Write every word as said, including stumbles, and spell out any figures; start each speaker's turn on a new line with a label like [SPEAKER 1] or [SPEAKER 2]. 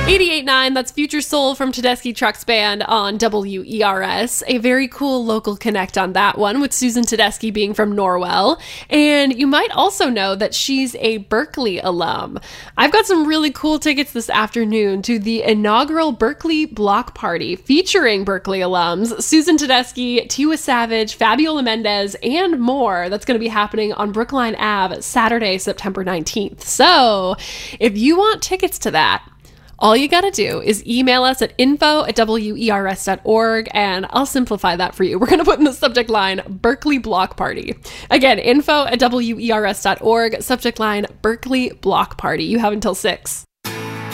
[SPEAKER 1] eighty-eight point nine, that's Future Soul from Tedeschi Trucks Band on W E R S. A very cool local connect on that one, with Susan Tedeschi being from Norwell. And you might also know that she's a Berkeley alum. I've got some really cool tickets this afternoon to the inaugural Berkeley Block Party featuring Berkeley alums, Susan Tedeschi, Tiwa Savage, Fabiola Mendez, and more. That's going to be happening on Brookline Avenue Saturday, September nineteenth. So if you want tickets to that, all you got to do is email us at info at W E R S dot org, and I'll simplify that for you. We're going to put in the subject line, Berkeley Block Party. Again, info at W E R S dot org, subject line, Berkeley Block Party. You have until six.